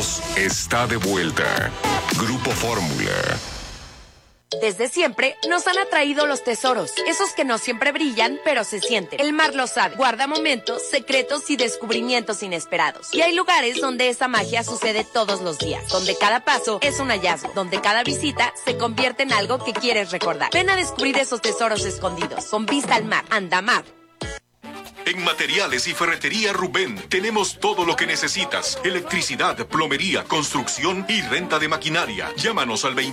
2022 está de vuelta. Grupo Fórmula. Desde siempre nos han atraído los tesoros, esos que no siempre brillan, pero se sienten. El mar lo sabe, guarda momentos, secretos y descubrimientos inesperados. Y hay lugares donde esa magia sucede todos los días, donde cada paso es un hallazgo, donde cada visita se convierte en algo que quieres recordar. Ven a descubrir esos tesoros escondidos, con vista al mar. Andamar. En Materiales y Ferretería Rubén tenemos todo lo que necesitas. Electricidad, plomería, construcción y renta de maquinaria. Llámanos al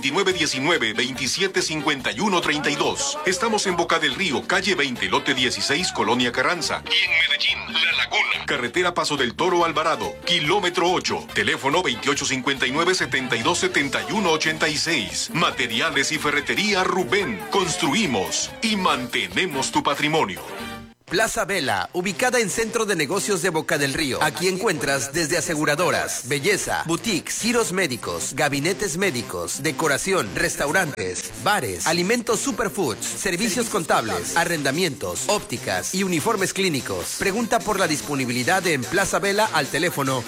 2919-275132. Estamos en Boca del Río, calle 20, lote 16, Colonia Carranza. Y en Medellín, La Laguna. Carretera Paso del Toro Alvarado, kilómetro 8. Teléfono 2859-727186. Materiales y Ferretería Rubén. Construimos y mantenemos tu patrimonio. Plaza Vela, ubicada en Centro de Negocios de Boca del Río. Aquí encuentras desde aseguradoras, belleza, boutiques, giros médicos, gabinetes médicos, decoración, restaurantes, bares, alimentos superfoods, servicios contables, arrendamientos, ópticas y uniformes clínicos. Pregunta por la disponibilidad en Plaza Vela al teléfono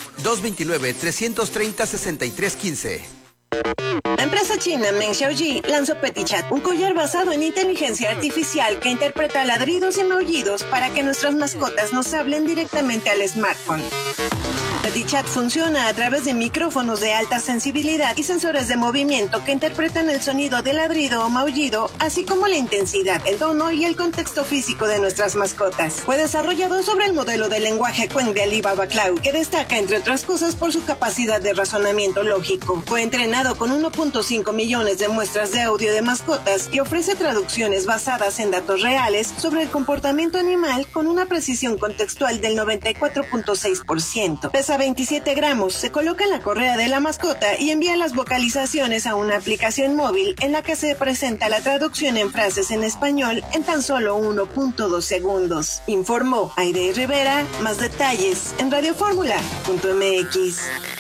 229-330-6315. La empresa china Meng Xiaoji lanzó Petit Chat, un collar basado en inteligencia artificial que interpreta ladridos y maullidos para que nuestras mascotas nos hablen directamente al smartphone. Petit Chat funciona a través de micrófonos de alta sensibilidad y sensores de movimiento que interpretan el sonido de ladrido o maullido, así como la intensidad, el tono y el contexto físico de nuestras mascotas. Fue desarrollado sobre el modelo de lenguaje Qwen de Alibaba Cloud, que destaca, entre otras cosas, por su capacidad de razonamiento lógico. Fue entrenado con 1.5 millones de muestras de audio de mascotas y ofrece traducciones basadas en datos reales sobre el comportamiento animal con una precisión contextual del 94.6%. Pesa 27 gramos, se coloca en la correa de la mascota y envía las vocalizaciones a una aplicación móvil en la que se presenta la traducción en frases en español en tan solo 1.2 segundos. Informó Aide Rivera. Más detalles en radioformula.mx.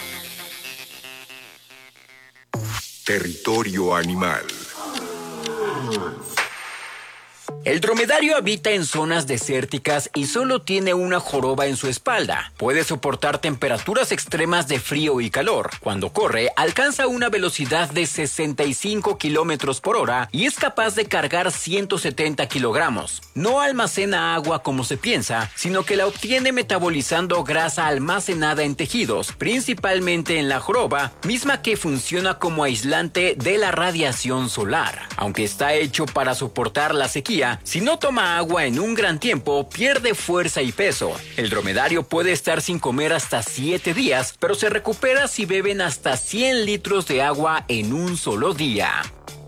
Territorio animal. El dromedario habita en zonas desérticas y solo tiene una joroba en su espalda. Puede soportar temperaturas extremas de frío y calor. Cuando corre, alcanza una velocidad de 65 kilómetros por hora y es capaz de cargar 170 kilogramos. No almacena agua como se piensa, sino que la obtiene metabolizando grasa almacenada en tejidos, principalmente en la joroba, misma que funciona como aislante de la radiación solar. Aunque está hecho para soportar la sequía, si no toma agua en un gran tiempo, pierde fuerza y peso. El dromedario puede estar sin comer hasta 7 días, pero se recupera si beben hasta 100 litros de agua en un solo día.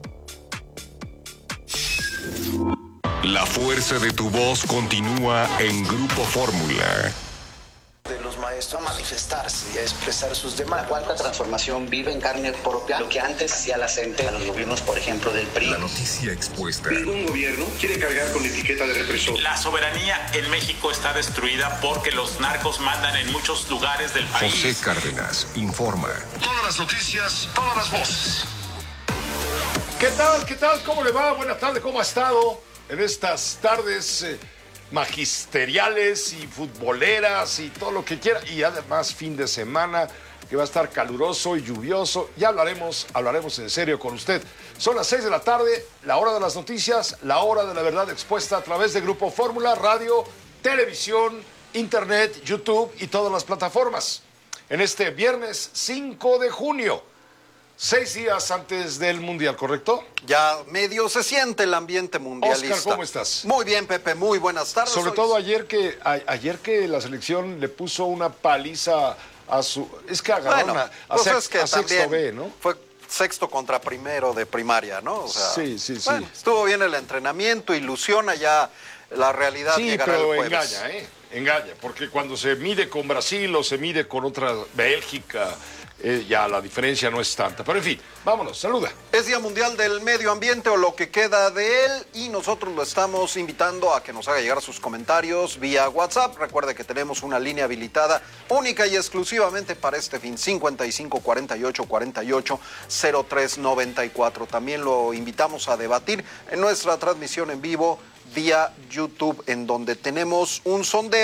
La fuerza de tu voz continúa en Grupo Fórmula. De los maestros a manifestarse y a expresar sus demandas. La cuarta transformación vive en carne propia lo que antes hacía la gente a los gobiernos, por ejemplo, del PRI. La noticia expuesta. Ningún gobierno quiere cargar con la etiqueta de represor. La soberanía en México está destruida porque los narcos mandan en muchos lugares del país. José Cárdenas informa. Todas las noticias, todas las voces. ¿Qué tal? ¿Qué tal? ¿Cómo le va? Buenas tardes. ¿Cómo ha estado en estas tardes magisteriales y futboleras y todo lo que quiera? Y además fin de semana que va a estar caluroso y lluvioso. Ya hablaremos en serio con usted. Son las 6 de la tarde, la hora de las noticias, la hora de la verdad expuesta a través de Grupo Fórmula, radio, televisión, internet, YouTube y todas las plataformas. En este viernes 5 de junio, 6 días antes del Mundial, ¿correcto? Ya medio se siente el ambiente mundialista. Oscar, ¿cómo estás? Muy bien, Pepe, muy buenas tardes. Sobre todo ayer que la selección le puso una paliza a su... Es que agarraron a sexto B, ¿no? Fue sexto contra primero de primaria, ¿no? O sea, sí. Estuvo bien el entrenamiento, ilusiona ya la realidad llegará el jueves. Sí, pero engaña, porque cuando se mide con Brasil o se mide con otra Bélgica... ya la diferencia no es tanta. Pero en fin, vámonos, saluda. Es Día Mundial del Medio Ambiente o lo que queda de él y nosotros lo estamos invitando a que nos haga llegar sus comentarios vía WhatsApp. Recuerde que tenemos una línea habilitada única y exclusivamente para este fin, 55 48 48 03 94. También lo invitamos a debatir en nuestra transmisión en vivo vía YouTube, en donde tenemos un sondeo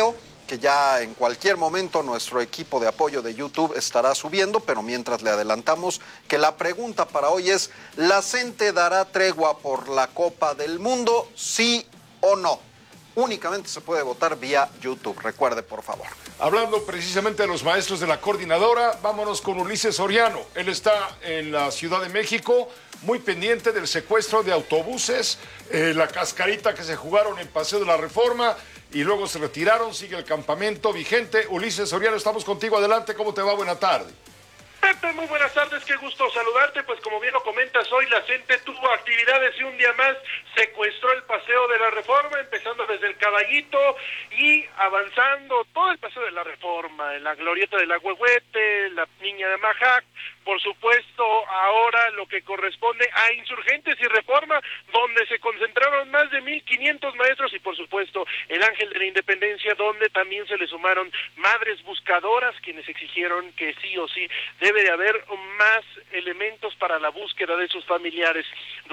que ya en cualquier momento nuestro equipo de apoyo de YouTube estará subiendo, pero mientras le adelantamos que la pregunta para hoy es: ¿la CENTE dará tregua por la Copa del Mundo, sí o no? Únicamente se puede votar vía YouTube, recuerde por favor. Hablando precisamente de los maestros de la coordinadora, vámonos con Ulises Soriano. Él está en la Ciudad de México, muy pendiente del secuestro de autobuses, la cascarita que se jugaron en Paseo de la Reforma y luego se retiraron, sigue el campamento vigente. Ulises Soriano, estamos contigo, adelante, ¿cómo te va? Buena tarde. Pepe, muy buenas tardes, qué gusto saludarte. Pues como bien lo comentas, hoy la CENTE tuvo actividades y un día más secuestró el Paseo de la Reforma, empezando desde el Caballito y avanzando todo el Paseo de la Reforma, en la glorieta del Agüehuete, la Niña de Majac, por supuesto ahora lo que corresponde a Insurgentes y Reforma, donde se concentraron más de 1,500 maestros, y por supuesto el Ángel de la Independencia, donde también se le sumaron madres buscadoras, quienes exigieron que sí o sí debe de haber más elementos para la búsqueda de sus familiares.